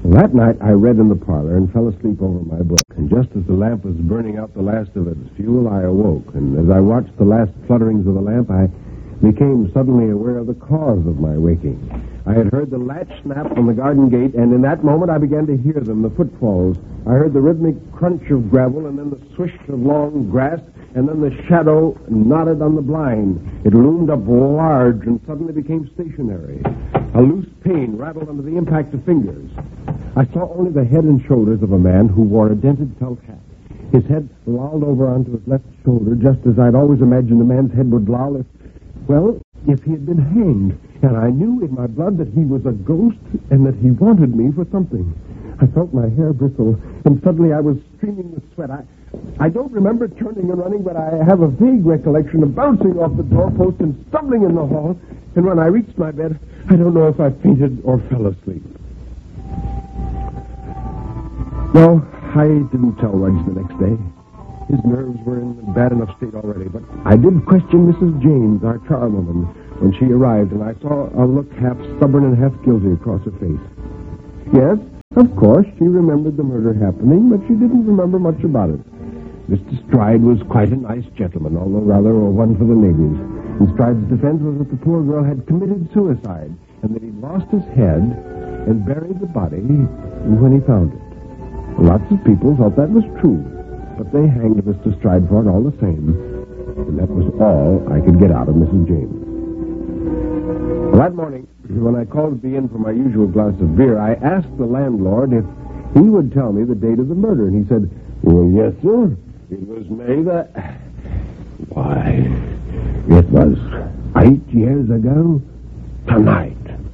That night I read in the parlor and fell asleep over my book. And just as the lamp was burning out the last of its fuel, I awoke. And as I watched the last flutterings of the lamp, I became suddenly aware of the cause of my waking. I had heard the latch snap on the garden gate, and in that moment I began to hear them, the footfalls. I heard the rhythmic crunch of gravel, and then the swish of long grass, and then the shadow nodded on the blind. It loomed up large and suddenly became stationary. A loose pane rattled under the impact of fingers. I saw only the head and shoulders of a man who wore a dented felt hat. His head lolled over onto his left shoulder, just as I'd always imagined a man's head would loll if he had been hanged. And I knew in my blood that he was a ghost and that he wanted me for something. I felt my hair bristle, and suddenly I was streaming with sweat. I don't remember turning and running, but I have a vague recollection of bouncing off the doorpost and stumbling in the hall. And when I reached my bed, I don't know if I fainted or fell asleep. No, I didn't tell Rudge the next day. His nerves were in a bad enough state already, but I did question Mrs. James, our charwoman, when she arrived, and I saw a look half stubborn and half guilty across her face. Yes, of course, she remembered the murder happening, but she didn't remember much about it. Mr. Stride was quite a nice gentleman, although rather a one for the ladies. And Stride's defense was that the poor girl had committed suicide, and that he'd lost his head and buried the body when he found it. Lots of people thought that was true, but they hanged Mr. Stride for it all the same, and that was all I could get out of Mrs. James. Well, that morning, when I called at the inn for my usual glass of beer, I asked the landlord if he would tell me the date of the murder, and he said, "Well, yes, sir. It was May the... Why, it was 8 years ago tonight."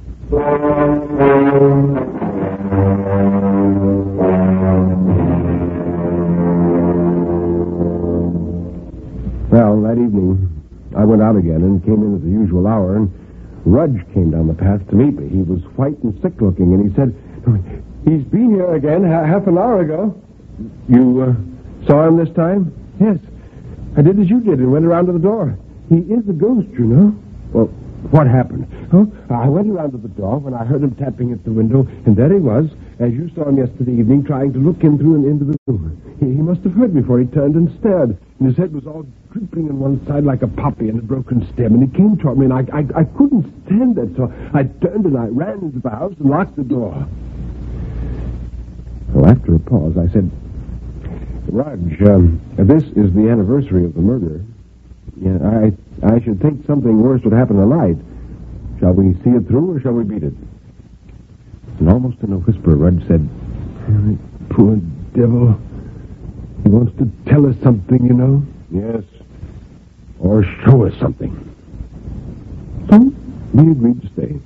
Well, that evening, I went out again and came in at the usual hour, and Rudge came down the path to meet me. He was white and sick-looking, and he said, "He's been here again half an hour ago." "You saw him this time?" "Yes. I did as you did and went around to the door. He is a ghost, you know." "Well, what happened?" "Oh, I went around to the door when I heard him tapping at the window, and there he was, as you saw him yesterday evening, trying to look in through and into the room. He must have heard me, for he turned and stared, and his head was all drooping on one side like a poppy in a broken stem, and he came toward me, and I couldn't stand it, so I turned and I ran into the house and locked the door." Well, after a pause, I said, "Rudge, this is the anniversary of the murder. Yeah, I should think something worse would happen tonight. Shall we see it through, or shall we beat it?" And almost in a whisper, Rudge said, "Poor devil. He wants to tell us something, you know." "Yes, or show us something." So we agreed to stay.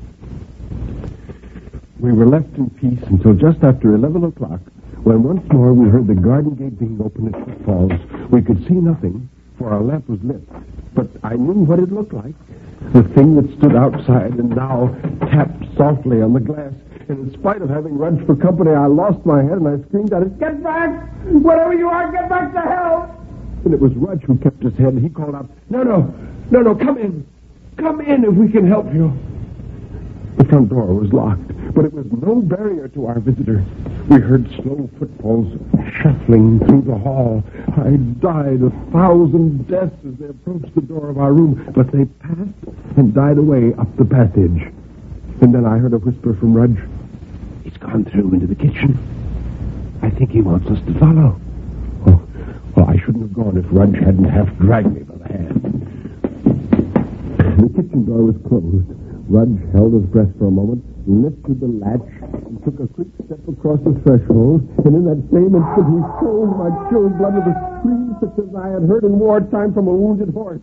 We were left in peace until just after 11 o'clock, when once more we heard the garden gate being opened at footfalls. We could see nothing, for our lamp was lit, but I knew what it looked like. The thing that stood outside and now tapped softly on the glass. And in spite of having Rudge for company, I lost my head and I screamed out, "Get back! Whatever you are, get back to help!" And it was Rudge who kept his head, and he called out, No, come in. Come in if we can help you." The front door was locked, but it was no barrier to our visitor. We heard slow footfalls shuffling through the hall. I died 1,000 deaths as they approached the door of our room, but they passed and died away up the passage. And then I heard a whisper from Rudge, "He's gone through into the kitchen. I think he wants us to follow." Oh, well, I shouldn't have gone if Rudge hadn't half dragged me by the hand. The kitchen door was closed. Rudge held his breath for a moment, lifted the latch, and took a quick step across the threshold, and in that same instant he froze my chilled blood with a scream such as I had heard in wartime from a wounded horse.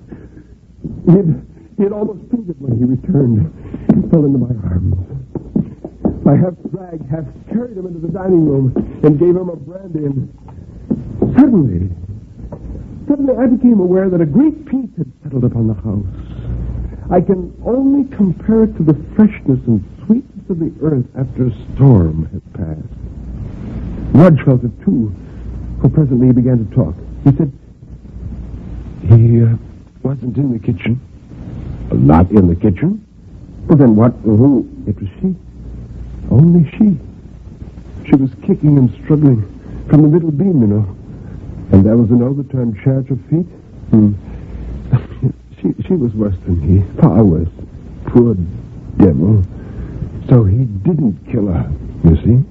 He had almost fainted when he returned and fell into my arms. I half dragged, half carried him into the dining room and gave him a brandy, and suddenly I became aware that a great peace had settled upon the house. I can only compare it to the freshness and sweetness of the earth after a storm has passed. Rudge felt it too, for presently he began to talk. He said, "He wasn't in the kitchen." "Not in the kitchen? Well, then what? Who?" "It was she. Only she. She was kicking and struggling from the middle beam, you know. And there was an overturned chair at her feet. She was worse than he, far worse. Poor devil. So he didn't kill her, you see?